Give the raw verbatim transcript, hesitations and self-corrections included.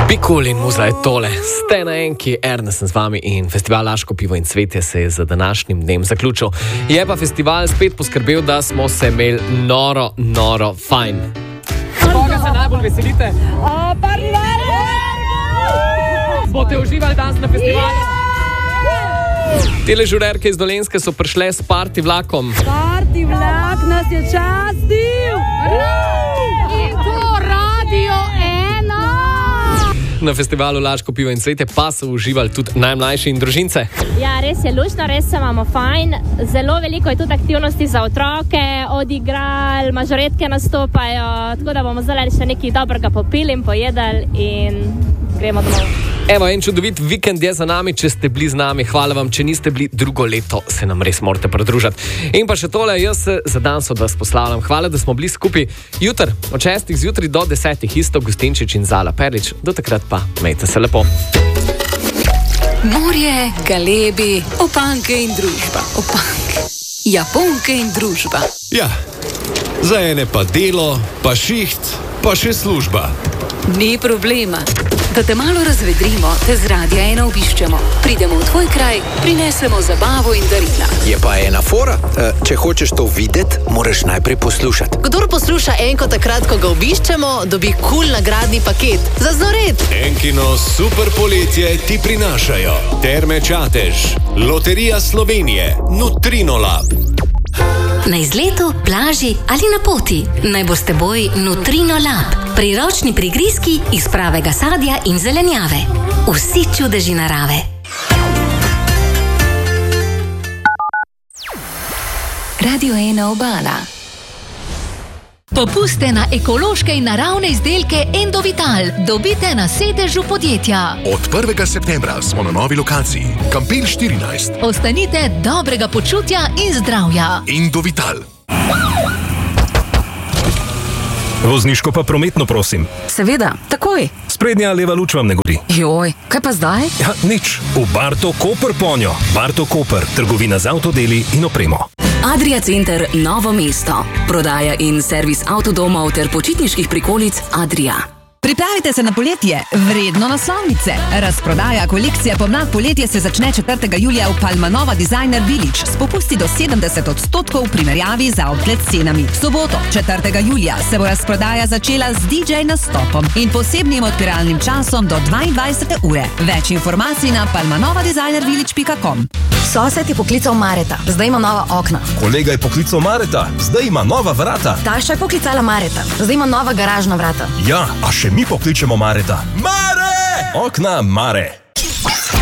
Bikul in muza je tole. Ste na enki, Ernest sem z vami in festival Laško pivo in cvetje se je za današnjim dnem zaključil. Je pa festival spet poskrbel, da smo se imeli noro, noro fajn. Koga se najbolj veselite? O, Parivare! Boste uživali danes na festivalu? Tele žurerke iz Dolenjske so prišle s party vlakom. Party vlak nas je častil! In to Radio ena! Na festivalu Laško pivo in cvetje pa so uživali tudi najmlajši in družince. Ja, res je luštno, res se imamo fajn. Zelo veliko je tudi aktivnosti za otroke, odigral, mažoretke nastopajo, tako da bomo zdaj še nekaj dobrega popili in pojedali in gremo domov. Evo, en čudovit vikend je za nami, če ste bili z nami. Hvala vam, če niste bili drugo leto, se nam res morate pridružiti. In pa še tole, jaz se za danes od vas poslavljam. Hvala, da smo bili skupaj. Jutr, od šestih zjutraj do desetih, isto Gustinčič in Zala Perlič. Do takrat pa, majte se lepo. Morje, galebi, opanke in družba. Opanke, Japonke in družba. Ja, za ene pa delo, pa šiht, pa še služba. Ni problema. Da te malo razvedrimo, te z Radia ena obiščemo. Pridemo v tvoj kraj, prinesemo zabavo in darila. Je pa ena fora. Če hočeš to videti, moraš najprej poslušati. Kdor posluša enko takrat, ko ga obiščemo, dobi kul nagradni paket. Za znored! Enkino super poletje ti prinašajo Terme Čatež, Loterija Slovenije, Nutrinolab. Na izletu, plaži ali na poti. Naj bo s teboj Nutrinolab. Priročni prigrizki iz pravega sadja in zelenjave. Vsi čudeži narave. Radio ena Obala. Popuste na ekološke in naravne izdelke Endovital dobite na sedežu podjetja. Od prvega septembra smo na novi lokaciji, Kampel štirinajst. Ostanite dobrega počutja in zdravja. Endovital. Vozniško pa prometno, prosim. Seveda, takoj. Sprednja leva luč vam ne gori. Joj, kaj pa zdaj? Ja, nič. V Barto Koper ponjo. Barto Koper, trgovina z avtodeli in opremo. Adria Center Novo mesto. Prodaja in servis avtodomov ter počitniških prikolic Adria. Pripravite se na poletje, vredno naslovnice. Razprodaja kolekcija pomlad poletje se začne četrtega julija v Palmanova Designer Village s popusti do sedemdeset odstotkov v primerjavi z outlet cenami. V soboto, četrtega julija, se bo razprodaja začela z D J nastopom in posebnim odpiralnim časom do dvaindvajsete ure. Več informacij na palmanova designer village pika com. Sosed je poklical Mareta, zdaj ima nova okna. Kolega je poklical Mareta, zdaj ima nova vrata. Taša je poklicala Mareta, zdaj ima nova garažna vrata. Ja, a še mi pokličemo Mareta. Mare! Okna Mare.